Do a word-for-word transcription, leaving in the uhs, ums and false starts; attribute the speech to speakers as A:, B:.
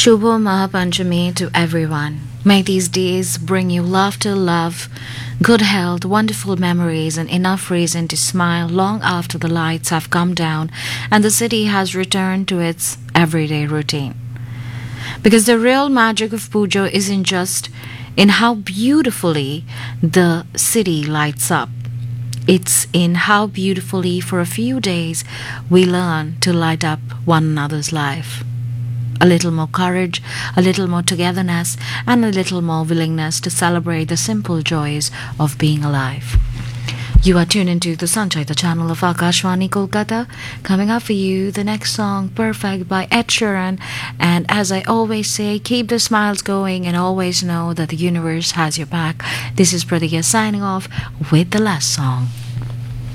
A: Shubho Mahapanchami to everyone. May these days bring you laughter, love, good health, wonderful memories, and enough reason to smile long after the lights have come down and the city has returned to its everyday routine. Because the real magic of Pujo isn't just in how beautifully the city lights up. It's in how beautifully, for a few days, we learn to light up one another's life. A little more courage, a little more togetherness, and a little more willingness to celebrate the simple joys of being alive. You are tuned into the Sunshine, the channel of Akashvani Kolkata. Coming up for you, the next song, Perfect by Ed Sheeran. And as I always say, keep the smiles going and always know that the universe has your back. This is Pratigya signing off with the last song.